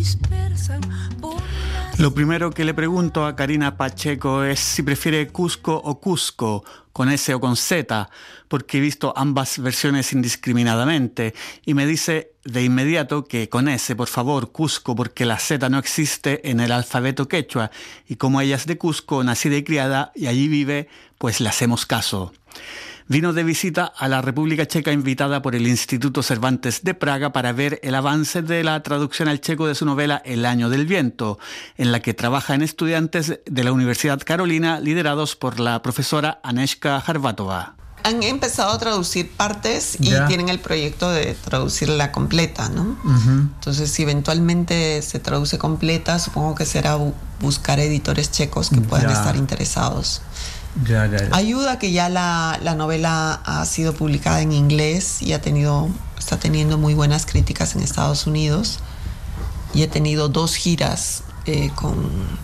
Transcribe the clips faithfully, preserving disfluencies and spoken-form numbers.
Lo primero que le pregunto a Karina Pacheco es si prefiere Cusco o Cusco, con S o con Z, porque he visto ambas versiones indiscriminadamente, y me dice de inmediato que con S, por favor, Cusco, porque la Z no existe en el alfabeto quechua, y como ella es de Cusco, nacida y criada, y allí vive, pues le hacemos caso. Vino de visita a la República Checa invitada por el Instituto Cervantes de Praga para ver el avance de la traducción al checo de su novela El Año del Viento, en la que trabajan estudiantes de la Universidad Carolina liderados por la profesora Anežka Harvatova. Han empezado a traducir partes y Ya. tienen el proyecto de traducirla completa, ¿no? Uh-huh. Entonces, si eventualmente se traduce completa, supongo que será bu- buscar editores checos que puedan Ya. estar interesados. Ya, ya, ya. Ayuda que ya la, la novela ha sido publicada en inglés y ha tenido, está teniendo muy buenas críticas en Estados Unidos. Y he tenido dos giras eh, con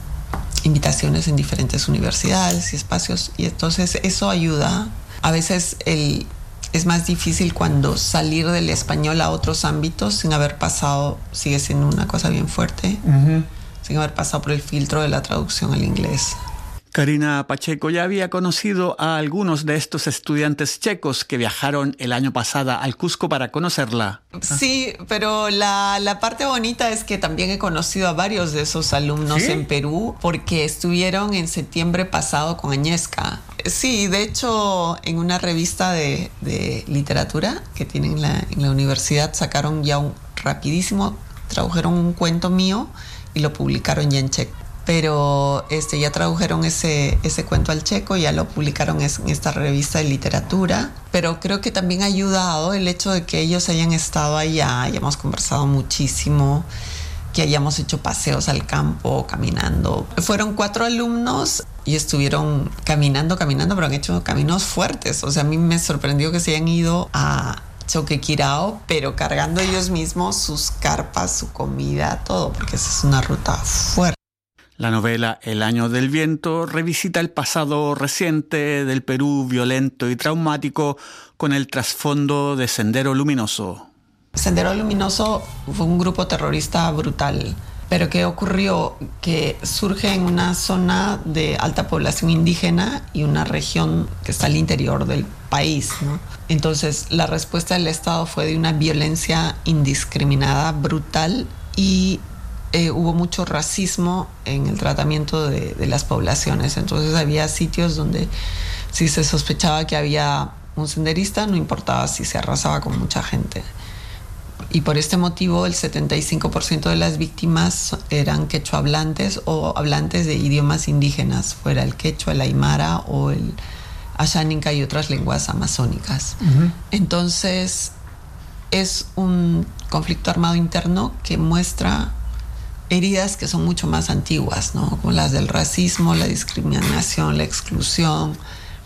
invitaciones en diferentes universidades y espacios. Y entonces eso ayuda. A veces el, es más difícil cuando salir del español a otros ámbitos sin haber pasado, sigue siendo una cosa bien fuerte, Uh-huh. sin haber pasado por el filtro de la traducción al inglés. Karina Pacheco ya había conocido a algunos de estos estudiantes checos que viajaron el año pasado al Cusco para conocerla. Sí, pero la, la parte bonita es que también he conocido a varios de esos alumnos ¿Sí? en Perú porque estuvieron en septiembre pasado con Añezca. Sí, de hecho, en una revista de, de literatura que tienen en la, en la universidad sacaron ya un rapidísimo, tradujeron un cuento mío y lo publicaron ya en checo. Pero este, ya tradujeron ese, ese cuento al checo, ya lo publicaron es- en esta revista de literatura. Pero creo que también ha ayudado el hecho de que ellos hayan estado allá, hayamos conversado muchísimo, que hayamos hecho paseos al campo, caminando. Fueron cuatro alumnos y estuvieron caminando, caminando, pero han hecho caminos fuertes. O sea, a mí me sorprendió que se hayan ido a Choquequirao, pero cargando ellos mismos sus carpas, su comida, todo, porque esa es una ruta fuerte. La novela El Año del Viento revisita el pasado reciente del Perú violento y traumático con el trasfondo de Sendero Luminoso. Sendero Luminoso fue un grupo terrorista brutal. Pero ¿qué ocurrió? Que surge en una zona de alta población indígena y una región que está al interior del país, ¿no? Entonces, la respuesta del Estado fue de una violencia indiscriminada, brutal, y eh, hubo mucho racismo en el tratamiento de, de las poblaciones. Entonces, había sitios donde si se sospechaba que había un senderista, no importaba si se arrasaba con mucha gente. Y por este motivo el setenta y cinco por ciento de las víctimas eran quechua hablantes o hablantes de idiomas indígenas, fuera el quechua, el aymara o el asháninca y otras lenguas amazónicas. Uh-huh. Entonces es un conflicto armado interno que muestra heridas que son mucho más antiguas, ¿no? Como las del racismo, la discriminación, la exclusión,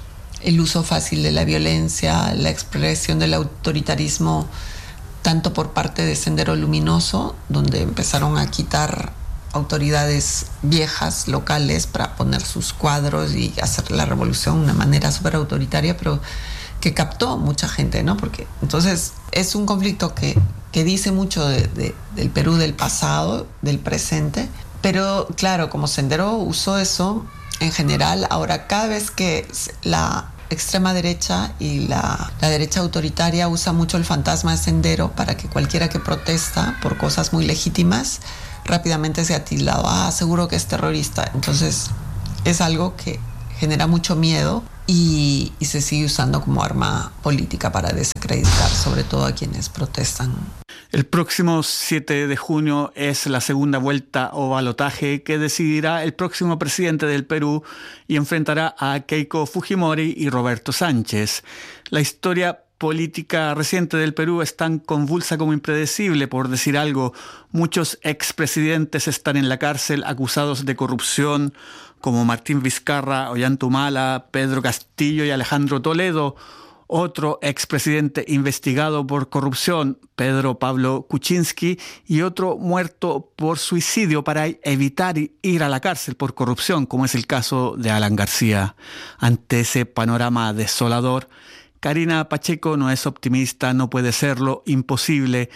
el uso fácil de la violencia, la expresión del autoritarismo tanto por parte de Sendero Luminoso, donde empezaron a quitar autoridades viejas, locales, para poner sus cuadros y hacer la revolución de una manera súper autoritaria, pero que captó mucha gente, ¿no? Porque entonces es un conflicto que, que dice mucho de, de, del Perú del pasado, del presente, pero claro, como Sendero usó eso, en general, ahora cada vez que la extrema derecha y la, la derecha autoritaria usa mucho el fantasma de Sendero para que cualquiera que protesta por cosas muy legítimas rápidamente sea tildado, ah, seguro que es terrorista. Entonces es algo que genera mucho miedo y, y se sigue usando como arma política para desacreditar sobre todo a quienes protestan. El próximo siete de junio es la segunda vuelta o balotaje que decidirá el próximo presidente del Perú y enfrentará a Keiko Fujimori y Roberto Sánchez. La historia política reciente del Perú es tan convulsa como impredecible, por decir algo. Muchos expresidentes están en la cárcel acusados de corrupción, como Martín Vizcarra, Ollanta Humala, Pedro Castillo y Alejandro Toledo. Otro expresidente investigado por corrupción, Pedro Pablo Kuczynski, y otro muerto por suicidio para evitar ir a la cárcel por corrupción, como es el caso de Alan García. Ante ese panorama desolador, Karina Pacheco no es optimista, no puede serlo, imposible,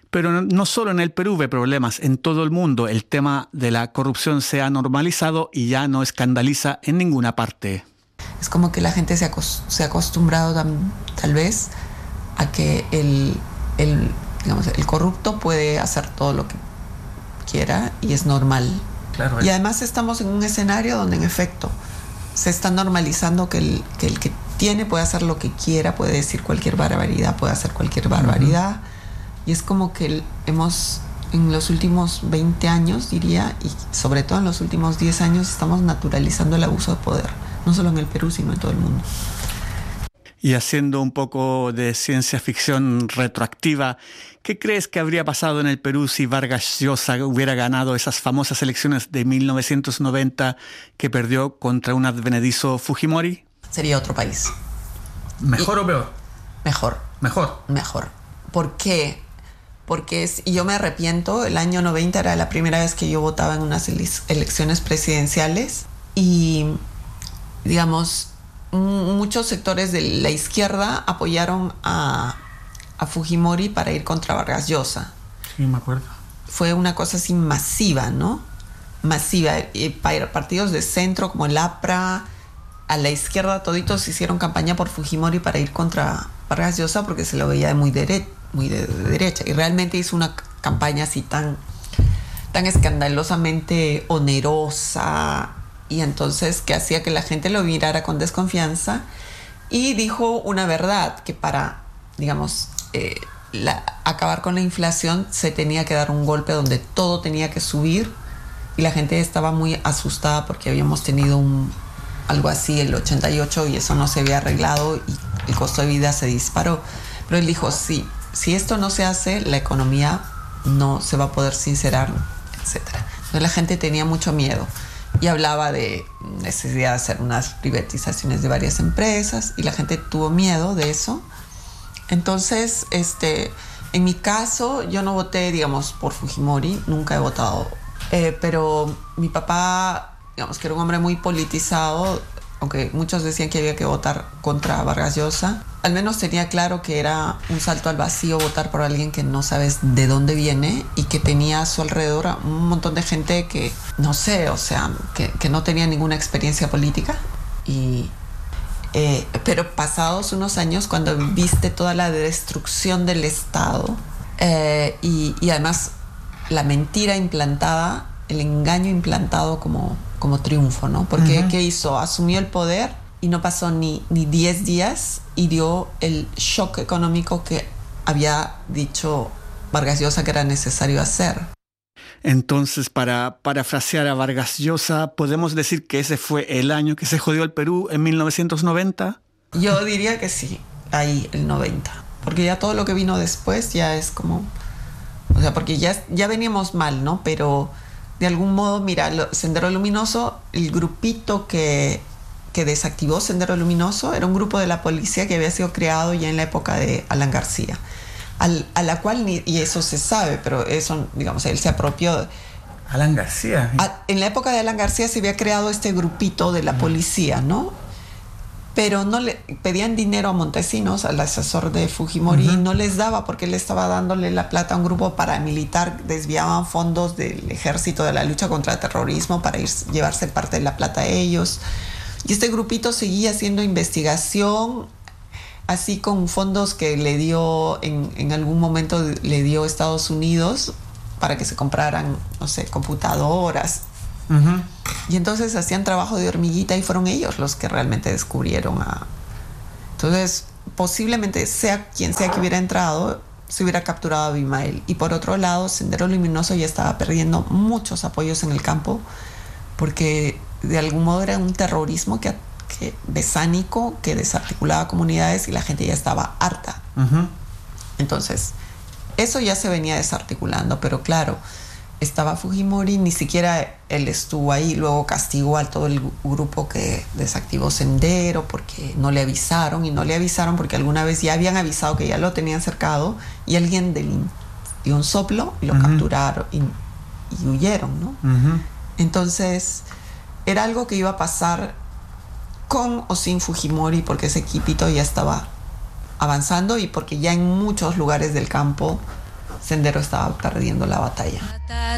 Pero no, no solo en el Perú ve problemas, en todo el mundo el tema de la corrupción se ha normalizado y ya no escandaliza en ninguna parte. Es como que la gente se ha se ha acostumbrado tam, tal vez a que el, el, digamos, el corrupto puede hacer todo lo que quiera y es normal. Claro, y además estamos en un escenario donde en efecto se está normalizando que el, que el que tiene puede hacer lo que quiera, puede decir cualquier barbaridad, puede hacer cualquier barbaridad. Uh-huh. Y es como que hemos, en los últimos veinte años, diría, y sobre todo en los últimos diez años, estamos naturalizando el abuso de poder. No solo en el Perú, sino en todo el mundo. Y haciendo un poco de ciencia ficción retroactiva, ¿qué crees que habría pasado en el Perú si Vargas Llosa hubiera ganado esas famosas elecciones de mil novecientos noventa que perdió contra un advenedizo Fujimori? Sería otro país. ¿Mejor y, o peor? Mejor. ¿Mejor? Mejor. ¿Por qué? Porque es, y yo me arrepiento, el año noventa era la primera vez que yo votaba en unas elecciones presidenciales y, digamos, muchos sectores de la izquierda apoyaron a, a Fujimori para ir contra Vargas Llosa. Sí, me acuerdo. Fue una cosa así masiva, ¿no? Masiva. Y partidos de centro como el A P R A, a la izquierda toditos hicieron campaña por Fujimori para ir contra Vargas Llosa porque se lo veía de muy, dere- muy de, de derecha. Y realmente hizo una campaña así tan, tan escandalosamente onerosa, y entonces que hacía que la gente lo mirara con desconfianza, y dijo una verdad, que para, digamos, eh, la, acabar con la inflación se tenía que dar un golpe donde todo tenía que subir, y la gente estaba muy asustada porque habíamos tenido un, algo así el ochenta y ocho y eso no se había arreglado y el costo de vida se disparó. Pero él dijo, sí, si esto no se hace, la economía no se va a poder sincerar, etcétera. Entonces la gente tenía mucho miedo. Y hablaba de necesidad de hacer unas privatizaciones de varias empresas y la gente tuvo miedo de eso. Entonces, este, en mi caso, yo no voté, digamos, por Fujimori, nunca he votado. Eh, pero mi papá, digamos, que era un hombre muy politizado, aunque muchos decían que había que votar contra Vargas Llosa, al menos tenía claro que era un salto al vacío votar por alguien que no sabes de dónde viene y que tenía a su alrededor un montón de gente que, no sé, o sea, que, que no tenía ninguna experiencia política. Y, eh, pero pasados unos años, cuando viste toda la destrucción del Estado eh, y, y además la mentira implantada, el engaño implantado como, como triunfo, ¿no? Porque uh-huh. ¿qué hizo? Asumió el poder y no pasó ni, ni diez días y dio el shock económico que había dicho Vargas Llosa que era necesario hacer. Entonces, para parafrasear a Vargas Llosa, ¿podemos decir que ese fue el año que se jodió el Perú en mil novecientos noventa? Yo diría que sí, ahí, el noventa. Porque ya todo lo que vino después ya es como... O sea, porque ya, ya veníamos mal, ¿no? Pero de algún modo, mira, lo, Sendero Luminoso, el grupito que... que desactivó Sendero Luminoso era un grupo de la policía que había sido creado ya en la época de Alan García, al, a la cual, ni, y eso se sabe, pero eso, digamos, él se apropió. De, Alan García. A, en la época de Alan García se había creado este grupito de la uh-huh. policía, ¿no? Pero no le pedían dinero a Montesinos, al asesor de Fujimori, uh-huh. y no les daba porque él estaba dándole la plata a un grupo paramilitar, desviaban fondos del ejército de la lucha contra el terrorismo para ir, llevarse parte de la plata a ellos. Y este grupito seguía haciendo investigación, así con fondos que le dio, en, en algún momento le dio Estados Unidos para que se compraran, no sé, computadoras. Uh-huh. Y entonces hacían trabajo de hormiguita y fueron ellos los que realmente descubrieron a... Entonces, posiblemente sea quien sea que hubiera entrado, se hubiera capturado a Abimael. Y por otro lado, Sendero Luminoso ya estaba perdiendo muchos apoyos en el campo porque... de algún modo era un terrorismo que, que besánico que desarticulaba comunidades y la gente ya estaba harta. Uh-huh. Entonces, eso ya se venía desarticulando, pero claro, estaba Fujimori, ni siquiera él estuvo ahí, luego castigó a todo el grupo que desactivó Sendero porque no le avisaron, y no le avisaron porque alguna vez ya habían avisado que ya lo tenían cercado y alguien del, dio un soplo y lo uh-huh. capturaron y, y huyeron, ¿no? Uh-huh. Entonces... era algo que iba a pasar con o sin Fujimori porque ese equipito ya estaba avanzando y porque ya en muchos lugares del campo Sendero estaba perdiendo la batalla.